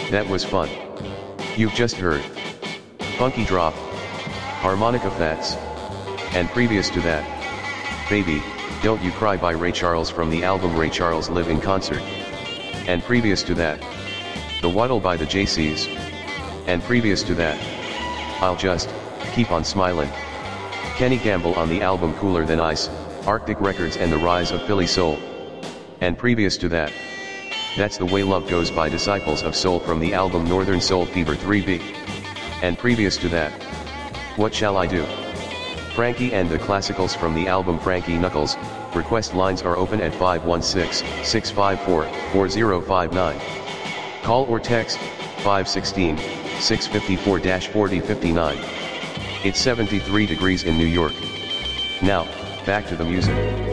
That was fun. You've just heard Funky Drop, Harmonica Fats, and previous to that, Baby, Don't You Cry by Ray Charles from the album Ray Charles Live in Concert. And previous to that, The Waddle by the JCs. And previous to that, I'll Just Keep on Smiling. Kenny Gamble on the album Cooler Than Ice, Arctic Records and the Rise of Philly Soul. And previous to that, That's the Way Love Goes by Disciples of Soul from the album Northern Soul Fever 3B. And previous to that, What Shall I Do? Frankie and the Classicals from the album Frankie Knuckles. Request lines are open at 516-654-4059. Call or text 516-654-4059. It's 73 degrees in New York. Now, back to the music.